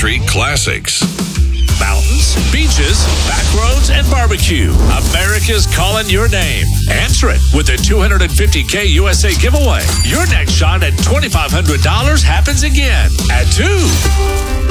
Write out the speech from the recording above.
country classics. Mountains, beaches, back roads, and barbecue. America's calling your name. Answer it with the $250K USA giveaway. Your next shot at $2,500 happens again at 2.